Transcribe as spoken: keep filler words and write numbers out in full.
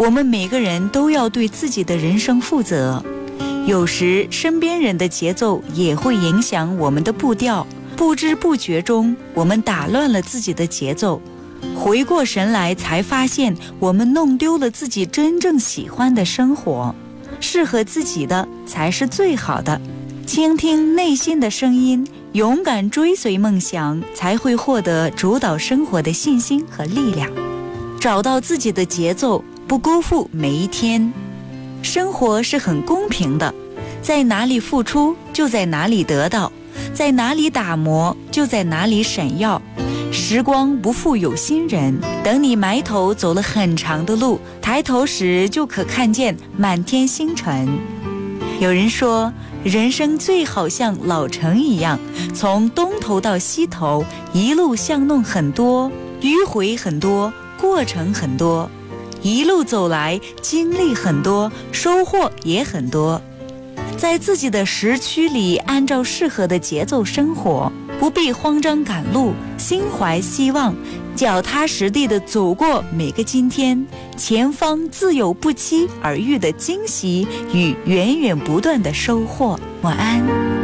我们每个人都要对自己的人生负责，有时身边人的节奏也会影响我们的步调，不知不觉中我们打乱了自己的节奏，回过神来才发现我们弄丢了自己真正喜欢的生活，适合自己的才是最好的。倾听内心的声音，勇敢追随梦想，才会获得主导生活的信心和力量。找到自己的节奏，不辜负每一天。生活是很公平的，在哪里付出就在哪里得到，在哪里打磨就在哪里闪耀。时光不负有心人，等你埋头走了很长的路，抬头时就可看见满天星辰。有人说，人生最好像老城一样，从东头到西头，一路巷弄很多，迂回很多，过程很多，一路走来，经历很多，收获也很多。在自己的时区里，按照适合的节奏生活，不必慌张赶路，心怀希望，脚踏实地地走过每个今天，前方自有不期而遇的惊喜与源源不断的收获。晚安。